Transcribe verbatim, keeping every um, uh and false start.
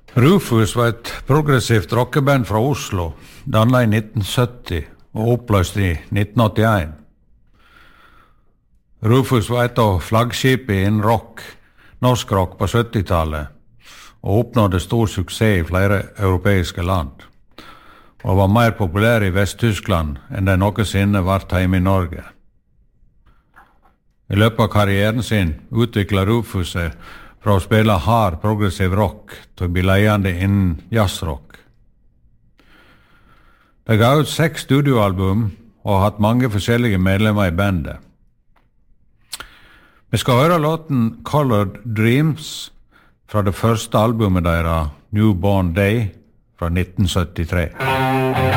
Rufus var et progressivt rockeband fra Oslo, dannet i nitten sytti og oppløst i nitten åttien. Rufus var et av flaggskipene innen rock, norsk rock på syttitallet, og oppnådde stor suksess i flere europeiske land, og var mer populær i Vest-Tyskland enn det noensinne vært hjemme i Norge. I løpet av karrieren sin utviklet Rufus seg fra å spille hard progressiv rock til å bli ledende innen jazzrock. De ga ut seks studioalbum og har hatt mange forskjellige medlemmer i bandet. Vi skal høre låten Colored Dreams fra det første albumet deres, Newborn Day, fra nitten syttitre.